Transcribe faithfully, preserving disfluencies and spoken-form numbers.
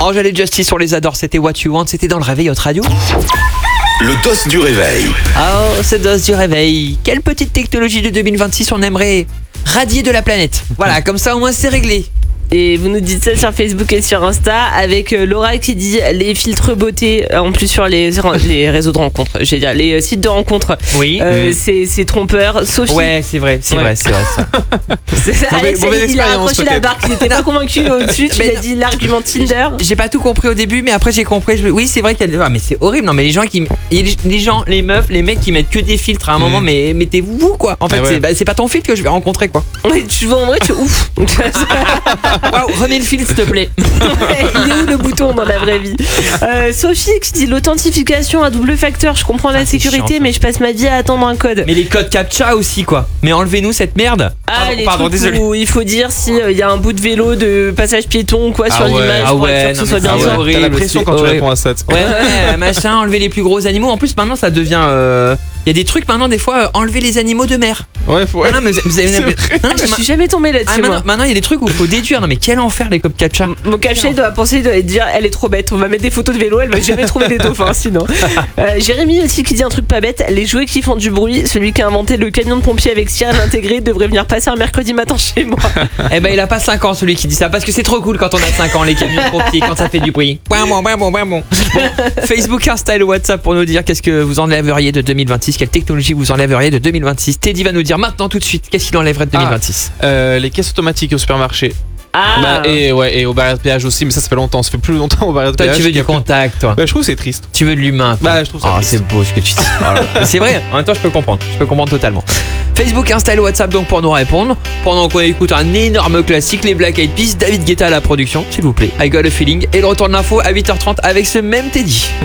Angèle et Justice, on les adore, c'était What You Want, c'était dans le réveil Hot Radio. Le dos du réveil. Oh, ce dos du réveil. Quelle petite technologie de deux mille vingt-six on aimerait radier de la planète. Voilà, comme ça au moins c'est réglé. Et vous nous dites ça sur Facebook et sur Insta avec euh, Laura qui dit les filtres beauté euh, en plus sur les, les réseaux de rencontres, j'ai dire les euh, sites de rencontres. Oui. Euh, Mmh. c'est, c'est trompeur. Sophie. Ouais, c'est vrai, c'est Ouais. vrai, c'est vrai ça. C'est- Alex, mauvaise il, il a expérience, accroché la peut-être. barre, il n'était pas convaincu au-dessus. Tu Mais lui as non. dit l'argument Tinder. J'ai pas tout compris au début, mais après j'ai compris. Je... Oui, c'est vrai qu'il y a. Ah, mais c'est horrible. Non, mais les gens qui, les les gens, les meufs, les mecs qui mettent que des filtres à un moment, mais mettez-vous vous quoi. En fait, Ah ouais. c'est, bah, c'est pas ton filtre que je vais rencontrer quoi. Ouais, tu vois en vrai, tu fais ouf. Waouh, remets le filtre s'il te plaît. Il est où le bouton dans la vraie vie? euh, Sophie qui dit l'authentification à double facteur. Je comprends la Ah, c'est sécurité, chiant, mais je passe ma vie à attendre un code. Mais les codes captcha aussi quoi. Mais enlevez-nous cette merde. Ah, Pardon, les pardon, trucs désolé. où il faut dire si il y a un bout de vélo de passage piéton ou quoi Ah sur ouais. l'image Ah pour ouais, être sûr que ce non, soit mais bien c'est ça. horrible. T'as la pression c'est quand tu horrible. réponds à ça. Ouais, ouais, machin, enlever les plus gros animaux. En plus, maintenant, ça devient. euh, Il y a des trucs maintenant, des fois, euh, enlever les animaux de mer. Ouais, faut. Ah non, mais vous, vous avez. C'est vrai. Non, mais Je ma- suis jamais tombée Ah, là-dessus. maintenant, moi. maintenant, il y a des trucs où il faut déduire. Non, mais quel enfer les codes captcha. Mon captcha il doit penser, il doit dire elle est trop bête. On va mettre des photos de vélo, elle va jamais trouver des dauphins sinon. Euh, Jérémy aussi qui dit un truc pas bête les jouets qui font du bruit. Celui qui a inventé le camion de pompier avec sirène intégrée devrait venir passer un mercredi matin chez moi. Eh ben, il a pas cinq ans celui qui dit ça parce que c'est trop cool quand on a cinq ans les camions de pompiers quand ça fait du bruit. Ouais, bon, ouais, bon, ouais, bon. Facebook, Insta et WhatsApp pour nous dire qu'est-ce que vous enlèveriez de deux mille vingt-six, quelle technologie vous enlèveriez de deux mille vingt-six. Teddy va nous dire maintenant tout de suite qu'est-ce qu'il enlèverait de deux mille vingt-six. Euh, les caisses automatiques au supermarché. Ah Bah, et ouais, et au barrière de péage aussi, mais ça, ça fait longtemps. Ça fait plus longtemps au barrière de Toi, péage. tu veux qu'il y du a plus- contact, toi. Bah, je trouve que c'est triste. Tu veux de l'humain. toi. Bah, je trouve ça Ah, triste. c'est beau ce que tu dis. Voilà. C'est vrai, en même temps, je peux comprendre. Je peux comprendre totalement. Facebook, Insta et WhatsApp donc pour nous répondre. Pendant qu'on écoute un énorme classique, les Black Eyed Peas, David Guetta à la production, s'il vous plaît. I got a feeling. Et le retour de l'info à huit heures trente avec ce même Teddy.